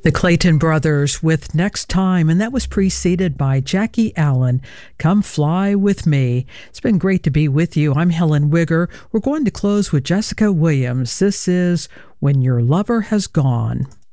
The Clayton Brothers with Next Time, and that was preceded by Jackie Allen, Come Fly With Me. It's been great to be with you. I'm Helen Wigger. We're going to close with Jessica Williams. This is When Your Lover Has Gone.